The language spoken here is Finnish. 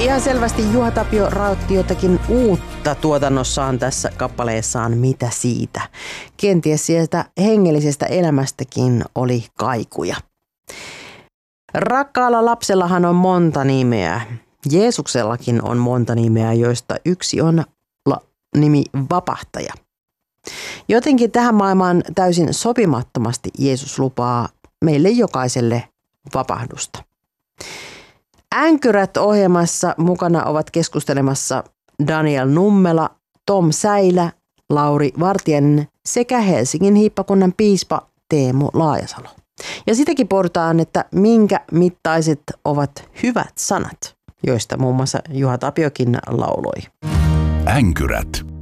Ihan selvästi Juha Tapio raotti jotakin uutta tuotannossaan tässä kappaleessaan Mitä siitä. Kenties sieltä hengellisestä elämästäkin oli kaikuja. Rakkaalla lapsellahan on monta nimeä. Jeesuksellakin on monta nimeä, joista yksi on nimi Vapahtaja. Jotenkin tähän maailmaan täysin sopimattomasti Jeesus lupaa meille jokaiselle vapahdusta. Änkyrät ohjelmassa mukana ovat keskustelemassa Daniel Nummela, Tom Säilä, Lauri Vartiainen sekä Helsingin hiippakunnan piispa Teemu Laajasalo. Ja sitäkin pohditaan, että minkä mittaiset ovat hyvät sanat, joista muun muassa Juha Tapiokin lauloi. Änkyrät.